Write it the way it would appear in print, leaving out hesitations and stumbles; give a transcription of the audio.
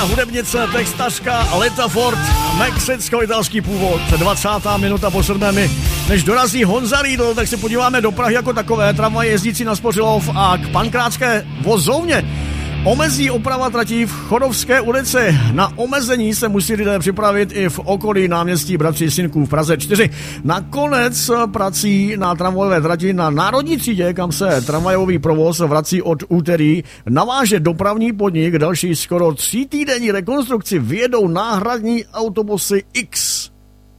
Hudebnice, textařka Lita Ford, mexicko-italský původ, 20. minuta po 7. Než dorazí Honza Riedl, tak se podíváme do Prahy jako takové. Tramvaj jezdící na Spořilov a k Pankrácké vozovně omezí oprava tratí v Chodovské ulici. Na omezení se musí lidé připravit i v okolí náměstí Bratří Synků v Praze 4. Nakonec prací na tramvajové trati na Národní třídě, kam se tramvajový provoz vrací od úterý, naváže dopravní podnik. Další skoro 3týdenní rekonstrukci vyjedou náhradní autobusy X.